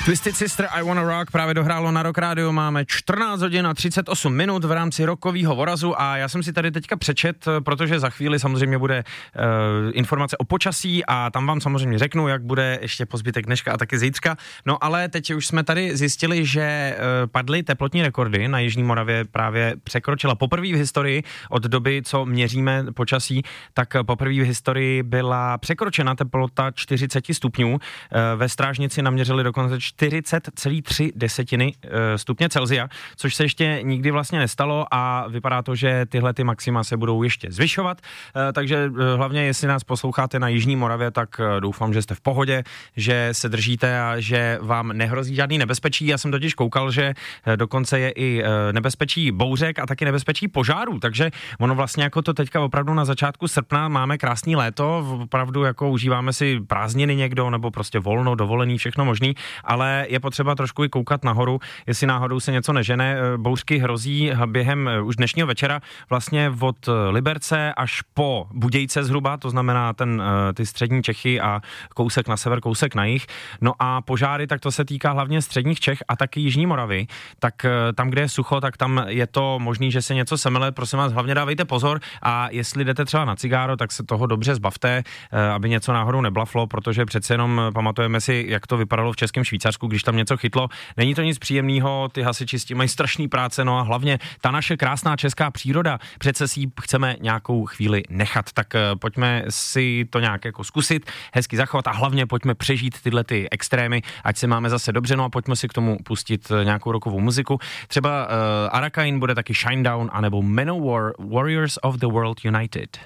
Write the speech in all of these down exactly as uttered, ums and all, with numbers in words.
Twisted Sister I Wanna Rock právě dohrálo na Rock Radio, máme čtrnáct hodin a třicet osm minut v rámci rokového vorazu a já jsem si tady teďka přečet, protože za chvíli samozřejmě bude uh, informace o počasí a tam vám samozřejmě řeknu, jak bude ještě po zbytek dneška a taky zítřka. No ale teď už jsme tady zjistili, že uh, padly teplotní rekordy na Jižní Moravě, právě překročila poprvé v historii od doby, co měříme počasí, tak poprvé v historii byla překročena teplota čtyřicet stupňů. Uh, ve Strážnici naměřili dokonce čtyřicet celá tři desetiny stupně Celsia, což se ještě nikdy vlastně nestalo a vypadá to, že tyhle ty maxima se budou ještě zvyšovat, takže hlavně jestli nás posloucháte na Jižní Moravě, tak doufám, že jste v pohodě, že se držíte a že vám nehrozí žádný nebezpečí. Já jsem totiž koukal, že dokonce je i nebezpečí bouřek a taky nebezpečí požárů, takže ono vlastně jako to teďka opravdu na začátku srpna máme krásný léto, opravdu jako užíváme si prázdniny někdo nebo prostě volno, dovolený, všechno možný, ale je potřeba trošku i koukat nahoru, jestli náhodou se něco nežene. Bouřky hrozí během už dnešního večera vlastně od Liberce až po Budějce zhruba, to znamená ten, ty střední Čechy a kousek na sever, kousek na jih. No a požáry, tak to se týká hlavně středních Čech a taky Jižní Moravy. Tak tam, kde je sucho, tak tam je to možný, že se něco semele. Prosím vás, hlavně dávejte pozor a jestli jdete třeba na cigáro, tak se toho dobře zbavte, aby něco náhodou neblaflo, protože přece jenom pamatujeme si, jak to vypadalo v Českém Švýcarsku, když tam něco chytlo. Není to nic příjemného, ty hasiči s tím mají strašný práce, no a hlavně ta naše krásná česká příroda, přece si ji chceme nějakou chvíli nechat, tak pojďme si to nějak jako zkusit, hezky zachovat a hlavně pojďme přežít tyhle ty extrémy, ať se máme zase dobře, no a pojďme si k tomu pustit nějakou rockovou muziku. Třeba uh, Arakain bude taky Shinedown, anebo Manowar, Warriors of the World United.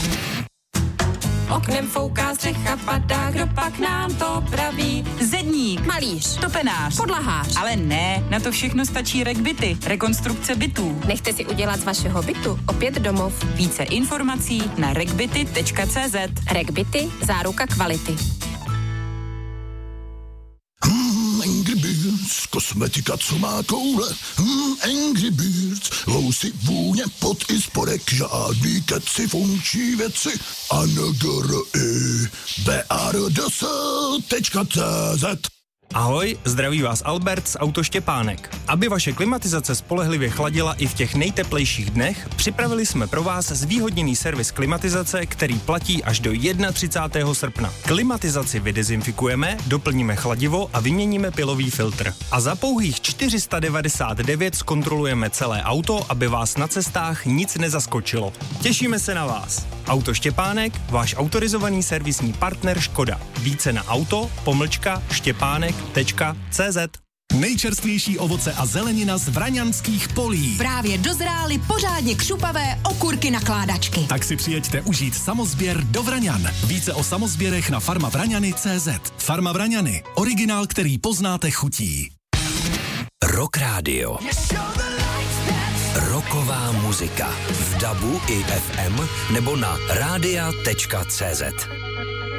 Oknem fouká, střecha padá, kdo pak nám to praví? Zedník, Malíř, topenář, podlahář. ale ne, na to všechno stačí RecBity, rekonstrukce bytů. Nechte si udělat z vašeho bytu opět domov. Více informací na recbity tečka cé zet. RecBity, záruka kvality. Hmm, Angry Birds, kosmetika, co má koule. Hmm, Angry Birds, housy, vůně, pot i spodek, žádný keci, funkční věci. A N G R I B R D S tečka cé zet. Ahoj, zdraví vás Albert z Auto Štěpánek. Aby vaše klimatizace spolehlivě chladila i v těch nejteplejších dnech, připravili jsme pro vás zvýhodněný servis klimatizace, který platí až do třicátého prvního srpna. Klimatizaci vydezinfikujeme, doplníme chladivo a vyměníme pilový filtr. A za pouhých čtyři sta devadesát devět zkontrolujeme celé auto, aby vás na cestách nic nezaskočilo. Těšíme se na vás. Auto Štěpánek, váš autorizovaný servisní partner Škoda. Více na auto, pomlčka, štěpánek tečka cé zet. Nejčerstvější ovoce a zelenina z vraňanských polí. Právě dozrály pořádně křupavé okurky nakládačky. Tak si přijeďte užít samozběr do Vraňan. Více o samozběrech na farma vraňany tečka cé zet. Farma Vraňany. Originál, který poznáte chutí. Rock Radio. Rocková muzika v dabu i ef em nebo na rádia tečka cé zet.